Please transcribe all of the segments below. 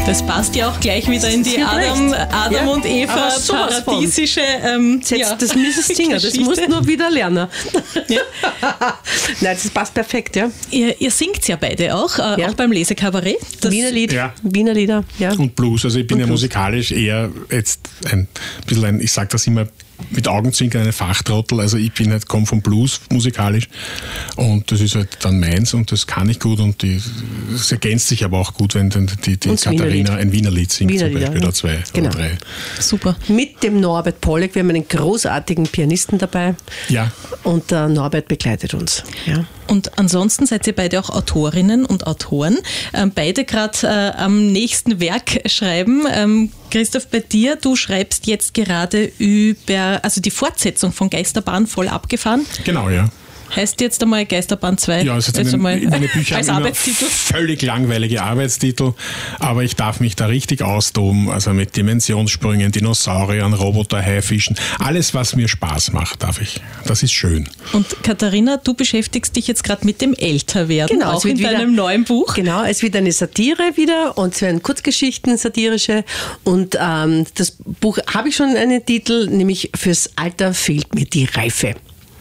Das passt ja auch gleich wieder in die Adam und Eva paradiesische das Mrs. Singer, das musst du nur wieder lernen. Ja. Nein, das passt perfekt, ja. Ihr singt ja beide auch beim Lesekabarett. Wiener Lieder, ja. Und Blues, also ich bin musikalisch eher jetzt ein bisschen ich sage das immer mit Augenzwinkern, eine Fachtrottel, also ich bin halt, komme vom Blues musikalisch und das ist halt dann meins und das kann ich gut und es ergänzt sich aber auch gut, wenn dann die Katharina ein Wienerlied singt, zum Beispiel, oder zwei oder drei. Super. Mit dem Norbert Pollack, wir haben einen großartigen Pianisten dabei. Ja. Und der Norbert begleitet uns. Ja. Und ansonsten seid ihr beide auch Autorinnen und Autoren, beide gerade am nächsten Werk schreiben. Christoph, bei dir, du schreibst jetzt gerade über, also die Fortsetzung von Geisterbahn voll abgefahren. Genau, ja. Heißt jetzt einmal Geisterbahn 2? Ja, also in meine Bücher als haben Arbeitstitel. Völlig langweilige Arbeitstitel, aber ich darf mich da richtig austoben, also mit Dimensionssprüngen, Dinosauriern, Roboter, Haifischen, alles, was mir Spaß macht, darf ich. Das ist schön. Und Katharina, du beschäftigst dich jetzt gerade mit dem Älterwerden, auch in deinem neuen Buch. Genau, es wird eine Satire wieder und es werden Kurzgeschichten, satirische und das Buch habe ich schon einen Titel, nämlich Fürs Alter fehlt mir die Reife.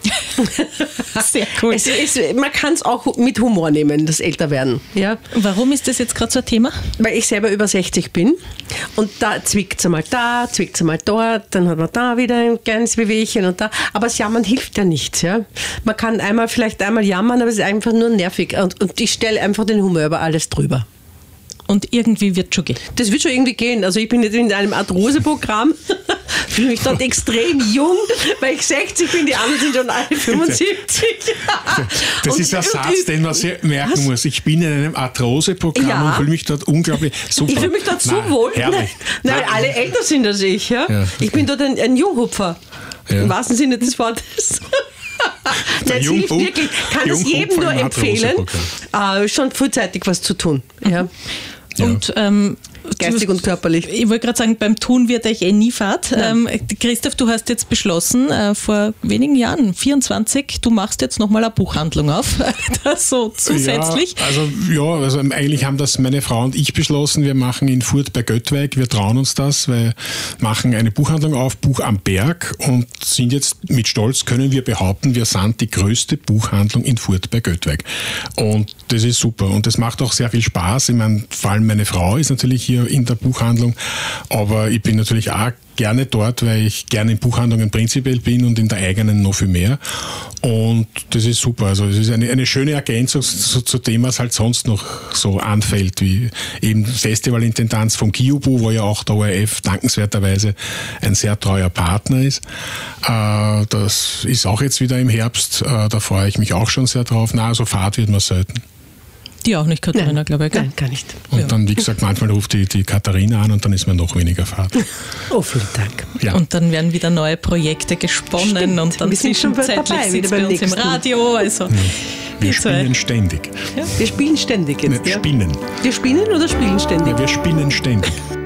Sehr cool. Man kann es auch mit Humor nehmen, das Älterwerden. Ja. Warum ist das jetzt gerade so ein Thema? Weil ich selber über 60 bin und da zwickt es einmal da, zwickt es einmal dort, dann hat man da wieder ein kleines Wehwehchen und da. Aber das Jammern hilft ja nichts. Ja. Man kann vielleicht einmal jammern, aber es ist einfach nur nervig. Und ich stelle einfach den Humor über alles drüber. Und irgendwie wird schon gehen. Das wird schon irgendwie gehen. Also ich bin jetzt in einem Arthrose-Programm, fühle mich dort extrem jung, weil ich 60 bin, die anderen sind schon alle 75. Das ist ein Satz, den man merken muss. Ich bin in einem Arthrose-Programm und fühle mich dort unglaublich super. Ich fühle mich dort so wohl. Herrlich. Nein, alle älter sind als ich. Ja? Ja, okay. Ich bin dort ein Junghupfer. Ja. Im wahrsten Sinne des Wortes. Wirklich, kann es jedem nur empfehlen, schon frühzeitig was zu tun. Ja. Und geistig und körperlich. Ich wollte gerade sagen, beim Tun wird euch nie fad. Ja. Christoph, du hast jetzt beschlossen, vor wenigen Jahren, 24, du machst jetzt nochmal eine Buchhandlung auf. Das so zusätzlich. Also eigentlich haben das meine Frau und ich beschlossen, wir machen in Furt bei Göttweig, wir trauen uns das, wir machen eine Buchhandlung auf, Buch am Berg und sind jetzt mit Stolz, können wir behaupten, wir sind die größte Buchhandlung in Furt bei Göttweig. Und das ist super und das macht auch sehr viel Spaß. Ich meine, vor allem meine Frau ist natürlich hier in der Buchhandlung, aber ich bin natürlich auch gerne dort, weil ich gerne in Buchhandlungen prinzipiell bin und in der eigenen noch viel mehr. Und das ist super. Also es ist eine schöne Ergänzung zu dem, was halt sonst noch so anfällt, wie eben Festivalintendanz vom Kiubu, wo ja auch der ORF dankenswerterweise ein sehr treuer Partner ist. Das ist auch jetzt wieder im Herbst. Da freue ich mich auch schon sehr drauf. Also Fahrt wird man selten. Die auch nicht, Katharina, glaube ich. Nein, gar nicht. Und dann, wie gesagt, manchmal ruft die Katharina an und dann ist man noch weniger Fahrt. Oh, vielen Dank. Ja. Und dann werden wieder neue Projekte gesponnen. Stimmt. Und dann zwischenzeitlich sind wir uns im Radio. Also wir spielen ständig. Ja. Wir spielen ständig jetzt. Wir spinnen. Wir spinnen oder spielen ständig? Ja, wir spinnen ständig.